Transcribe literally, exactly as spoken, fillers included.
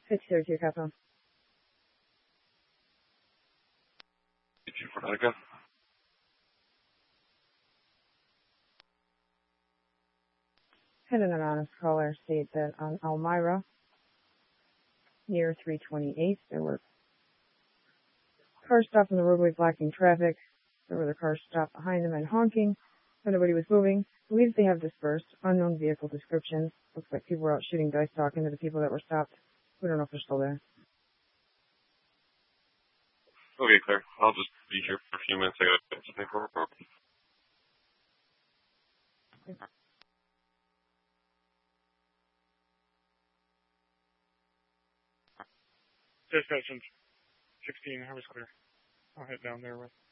fifty thirty-two, Capcom. fifty-two for Attica. Had an anonymous caller state that on Elmira, near three twenty-eight, there were cars stopped on the roadway blocking traffic. There were the cars stopped behind them and honking, but nobody was moving. Believes they have dispersed. Unknown vehicle descriptions. Looks like people were out shooting dice talking to the people that were stopped. We don't know if they're still there. Okay, Claire. I'll just be here for a few minutes. I gotta get something for work. Dispatch sixteen, I was clear. I'll head down there with